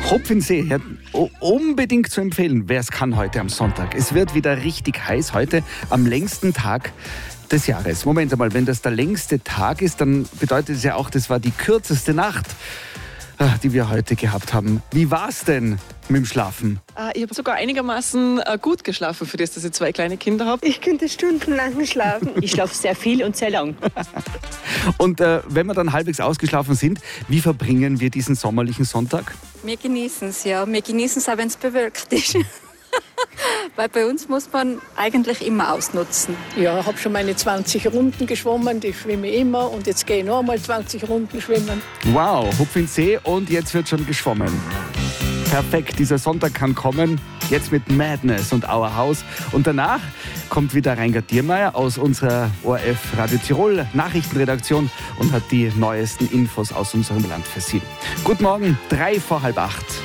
Hopfinsee, ja, unbedingt zu empfehlen, wer es kann heute am Sonntag. Es wird wieder richtig heiß heute am längsten Tag des Jahres. Moment einmal, wenn das der längste Tag ist, dann bedeutet es ja auch, das war die kürzeste Nacht, die wir heute gehabt haben. Wie war es denn mit dem Schlafen? Ich habe sogar einigermaßen gut geschlafen, für das, dass ich 2 kleine Kinder habe. Ich könnte stundenlang schlafen. Ich schlafe sehr viel und sehr lang. Und wenn wir dann halbwegs ausgeschlafen sind, wie verbringen wir diesen sommerlichen Sonntag? Wir genießen es, ja. Wir genießen es auch, wenn es bewölkt ist. Weil bei uns muss man eigentlich immer ausnutzen. Ja, ich habe schon meine 20 Runden geschwommen, die schwimme ich immer und jetzt gehe ich noch einmal 20 Runden schwimmen. Wow, Hopfinsee und jetzt wird schon geschwommen. Perfekt, dieser Sonntag kann kommen, jetzt mit Madness und Our House. Und danach kommt wieder Reingard Diermeier aus unserer ORF Radio Tirol Nachrichtenredaktion und hat die neuesten Infos aus unserem Land für Sie. Guten Morgen, 7:03.